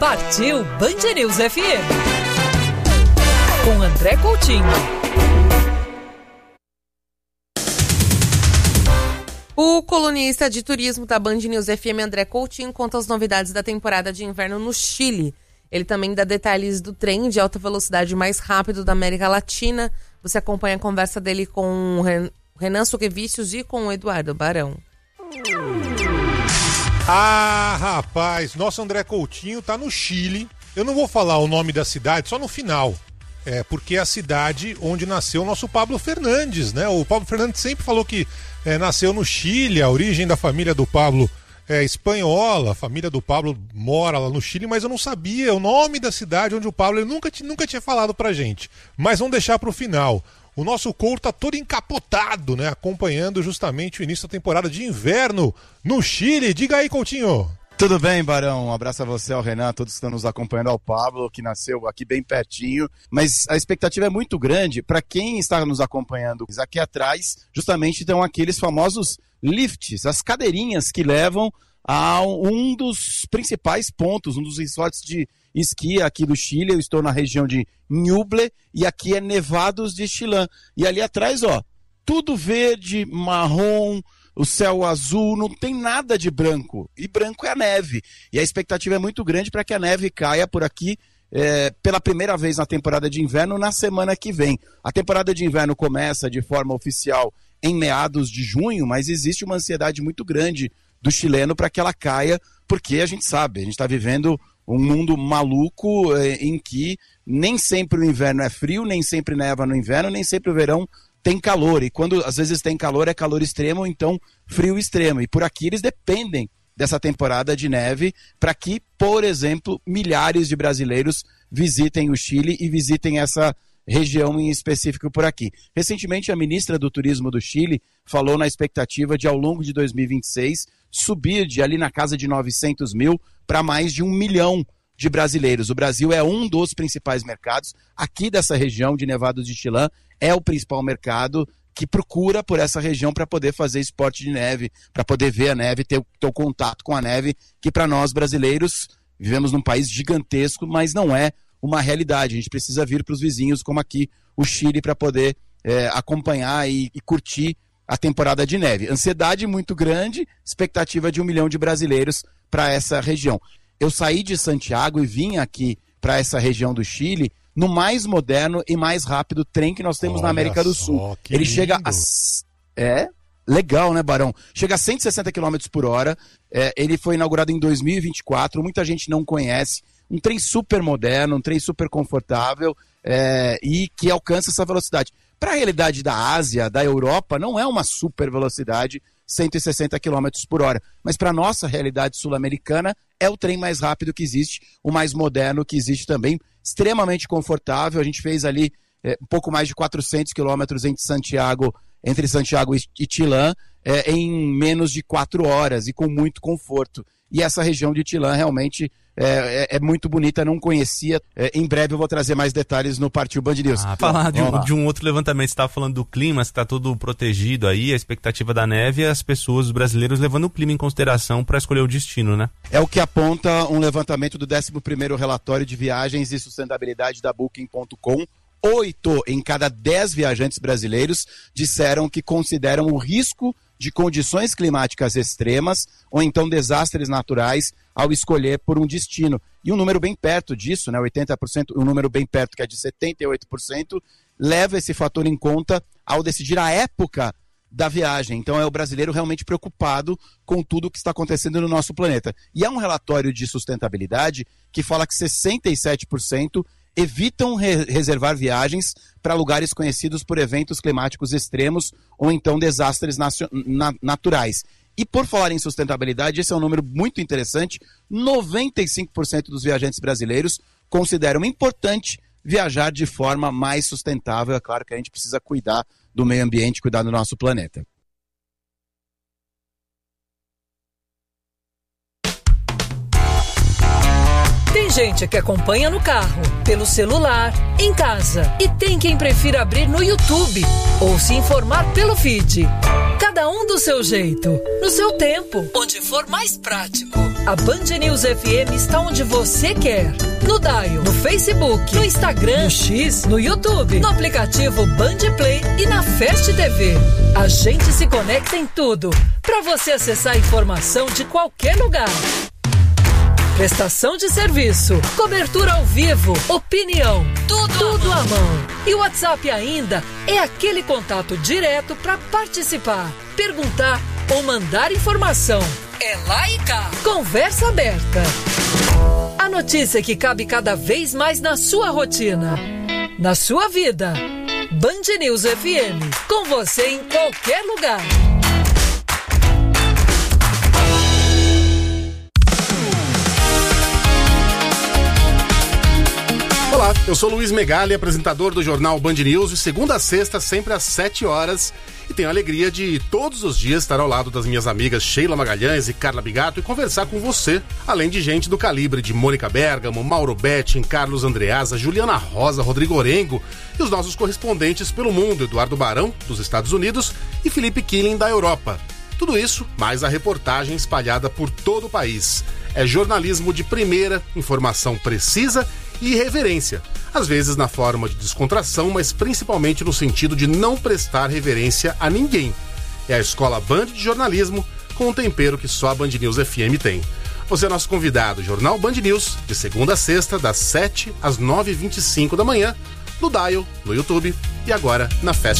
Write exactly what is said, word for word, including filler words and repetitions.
Partiu Band News F M. Com André Coutinho. O colunista de turismo da Band News F M, André Coutinho, conta as novidades da temporada de inverno no Chile. Ele também dá detalhes do trem de alta velocidade mais rápido da América Latina. Você acompanha a conversa dele com o Renan Suquevicius e com o Eduardo Barão. Ah, rapaz, nosso André Coutinho tá no Chile. Eu não vou falar o nome da cidade, só no final. É, porque é a cidade onde nasceu o nosso Pablo Fernandes, né? O Pablo Fernandes sempre falou que é, nasceu no Chile, a origem da família do Pablo é espanhola, a família do Pablo mora lá no Chile, mas eu não sabia o nome da cidade onde o Pablo ele nunca, nunca tinha falado pra gente. Mas vamos deixar pro final. O nosso Couto tá todo encapotado, né? Acompanhando justamente o início da temporada de inverno no Chile. Diga aí, Coutinho. Tudo bem, Barão? Um abraço a você, ao Renan, a todos que estão nos acompanhando, ao Pablo, que nasceu aqui bem pertinho. Mas a expectativa é muito grande para quem está nos acompanhando. Aqui atrás, justamente, estão aqueles famosos lifts, as cadeirinhas que levam a um dos principais pontos, um dos resorts de esqui aqui do Chile. Eu estou na região de Ñuble e aqui é Nevados de Chillán. E ali atrás, ó, tudo verde, marrom, o céu azul, não tem nada de branco. E branco é a neve. E a expectativa é muito grande para que a neve caia por aqui é, pela primeira vez na temporada de inverno na semana que vem. A temporada de inverno começa de forma oficial em meados de junho, mas existe uma ansiedade muito grande do chileno para que ela caia, porque a gente sabe, a gente está vivendo um mundo maluco é, em que nem sempre o inverno é frio, nem sempre neva no inverno, nem sempre o verão tem calor, e quando às vezes tem calor é calor extremo, ou então frio extremo, e por aqui eles dependem dessa temporada de neve para que, por exemplo, milhares de brasileiros visitem o Chile e visitem essa região em específico por aqui. Recentemente a ministra do Turismo do Chile falou na expectativa de ao longo de dois mil e vinte e seis subir de ali na casa de novecentos mil para mais de um milhão de brasileiros. O Brasil é um dos principais mercados aqui dessa região de Nevados de Chillán, é o principal mercado que procura por essa região para poder fazer esporte de neve, para poder ver a neve, ter, ter o contato com a neve, que para nós brasileiros vivemos num país gigantesco, mas não é uma realidade. A gente precisa vir para os vizinhos, como aqui o Chile, para poder é, acompanhar e, e curtir a temporada de neve. Ansiedade muito grande, expectativa de um milhão de brasileiros para essa região. Eu saí de Santiago e vim aqui para essa região do Chile no mais moderno e mais rápido trem que nós temos Olha na América do Sul. Só, Ele lindo. chega a... É, legal, né, Barão? Chega a cento e sessenta quilômetros por hora. É, ele foi inaugurado em dois mil e vinte e quatro. Muita gente não conhece. Um trem super moderno, um trem super confortável é, e que alcança essa velocidade. Para a realidade da Ásia, da Europa, não é uma super velocidade, cento e sessenta quilômetros por hora. Mas para a nossa realidade sul-americana, é o trem mais rápido que existe, o mais moderno que existe também, extremamente confortável. A gente fez ali é, um pouco mais de quatrocentos quilômetros entre Santiago, entre Santiago e Chillán é, em menos de quatro horas e com muito conforto. E essa região de Chillán realmente é, é, é muito bonita, não conhecia. É, em breve eu vou trazer mais detalhes no Partiu Band News. Ah, falar de um, de um outro levantamento, você estava falando do clima, você está todo protegido aí, a expectativa da neve e as pessoas, os brasileiros, levando o clima em consideração para escolher o destino, né? É o que aponta um levantamento do décimo primeiro relatório de viagens e sustentabilidade da Booking ponto com. Oito em cada dez viajantes brasileiros disseram que consideram o risco de condições climáticas extremas ou então desastres naturais ao escolher por um destino. E um número bem perto disso, né, oitenta por cento, um número bem perto que é de setenta e oito por cento, leva esse fator em conta ao decidir a época da viagem. Então é o brasileiro realmente preocupado com tudo o que está acontecendo no nosso planeta. E há um relatório de sustentabilidade que fala que sessenta e sete por cento evitam re- reservar viagens para lugares conhecidos por eventos climáticos extremos ou então desastres nacio- na- naturais. E por falar em sustentabilidade, esse é um número muito interessante, noventa e cinco por cento dos viajantes brasileiros consideram importante viajar de forma mais sustentável. É claro que a gente precisa cuidar do meio ambiente, cuidar do nosso planeta. Tem gente que acompanha no carro, pelo celular, em casa. E tem quem prefira abrir no YouTube ou se informar pelo feed. Cada um do seu jeito, no seu tempo, onde for mais prático. A Band News F M está onde você quer. No Dial, no Facebook, no Instagram, no X, no YouTube, no aplicativo Band Play e na Fast T V. A gente se conecta em tudo para você acessar a informação de qualquer lugar. Prestação de serviço, cobertura ao vivo, opinião, tudo, tudo à mão. E o WhatsApp ainda é aquele contato direto para participar, perguntar ou mandar informação. É lá e cá. Conversa aberta. A notícia que cabe cada vez mais na sua rotina, na sua vida. Band News F M, com você em qualquer lugar. Olá, eu sou Luiz Megali, apresentador do jornal Band News, de segunda a sexta, sempre às sete horas, e tenho a alegria de todos os dias estar ao lado das minhas amigas Sheila Magalhães e Carla Bigato e conversar com você, além de gente do calibre de Mônica Bergamo, Mauro Betting, Carlos Andreasa, Juliana Rosa, Rodrigo Orengo e os nossos correspondentes pelo mundo, Eduardo Barão, dos Estados Unidos, e Felipe Killing, da Europa. Tudo isso, mais a reportagem espalhada por todo o país. É jornalismo de primeira, informação precisa e irreverência, às vezes na forma de descontração, mas principalmente no sentido de não prestar reverência a ninguém. É a Escola Band de Jornalismo, com um tempero que só a Band News F M tem. Você é nosso convidado, Jornal Band News, de segunda a sexta, das sete às nove e vinte e cinco da manhã, no Dial, no YouTube e agora na Fast